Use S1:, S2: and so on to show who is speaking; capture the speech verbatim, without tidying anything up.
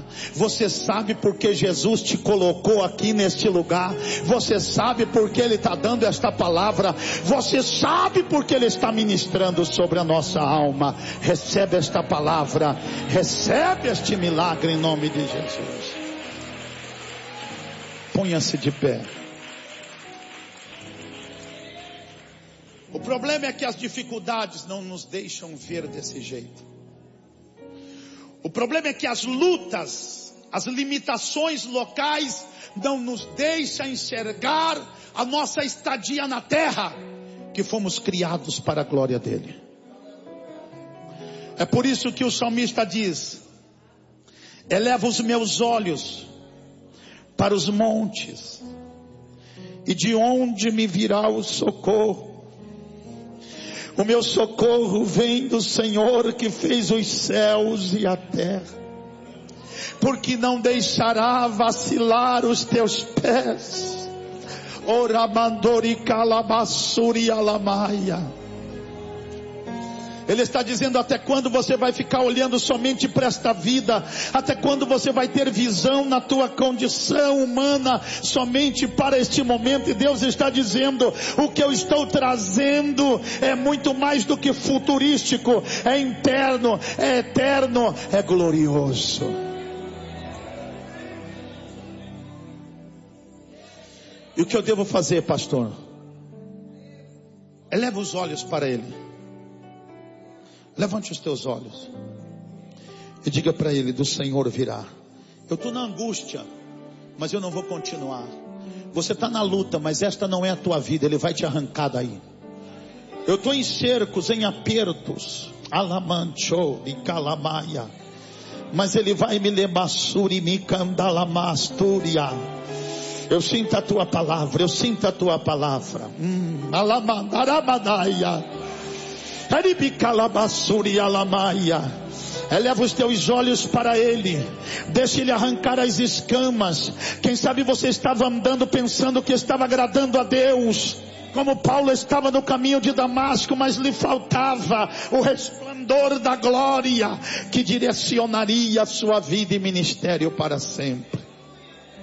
S1: Você sabe porque Jesus te colocou aqui neste lugar. Você sabe porque Ele está dando esta palavra. Você sabe porque Ele está ministrando sobre a nossa alma. Recebe esta palavra. Recebe este milagre em nome de Jesus. Ponha-se de pé. O problema é que as dificuldades não nos deixam ver desse jeito. O problema é que as lutas, as limitações locais não nos deixam enxergar a nossa estadia na terra, que fomos criados para a glória dele. É por isso que o salmista diz: eleva os meus olhos para os montes, e de onde me virá o socorro? O meu socorro vem do Senhor que fez os céus e a terra. Porque não deixará vacilar os teus pés. Oramandori calabassuri alamaia. Ele está dizendo: até quando você vai ficar olhando somente para esta vida? Até quando você vai ter visão na tua condição humana somente para este momento? E Deus está dizendo: o que eu estou trazendo é muito mais do que futurístico, é interno, é eterno, é glorioso. E o que eu devo fazer, pastor? Eleva os olhos para Ele. Levante os teus olhos e diga para Ele: do Senhor virá. Eu estou na angústia, mas eu não vou continuar. Você está na luta, mas esta não é a tua vida. Ele vai te arrancar daí. Eu estou em cercos, em apertos, alamancho e calamaia, mas Ele vai me lebassuri me candalamasturia. Eu sinto a tua palavra, eu sinto a tua palavra. Hum, alamandarabadaia. Eleva os teus olhos para Ele. Deixa Ele arrancar as escamas. Quem sabe você estava andando pensando que estava agradando a Deus, como Paulo estava no caminho de Damasco, mas lhe faltava o resplendor da glória que direcionaria a sua vida e ministério para sempre.